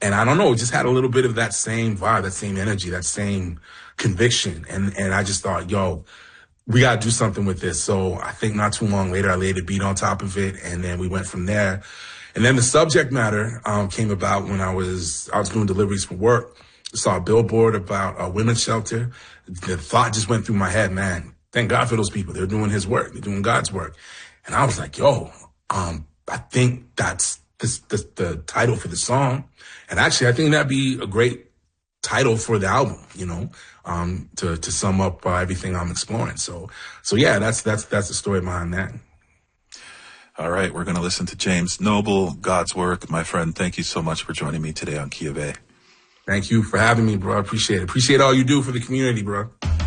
And I don't know, it just had a little bit of that same vibe, that same energy, that same conviction. And I just thought, yo, we got to do something with this. So I think not too long later, I laid a beat on top of it, and then we went from there. And then the subject matter came about when I was doing deliveries for work. I saw a billboard about a women's shelter. The thought just went through my head, man, thank God for those people. They're doing his work. They're doing God's work. And I was like, yo, I think that's the title for the song. And actually, I think that'd be a great title for the album, you know, to sum up everything I'm exploring. So yeah, that's the story behind that. All right, we're going to listen to James Noble, God's Work. My friend, thank you so much for joining me today on Key of A. Thank you for having me, bro. I appreciate it. Appreciate all you do for the community, bro.